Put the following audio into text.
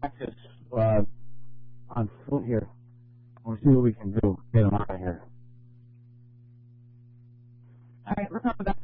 practice on foot here. We'll see what we can do. Get him out of here. All right, we're coming back.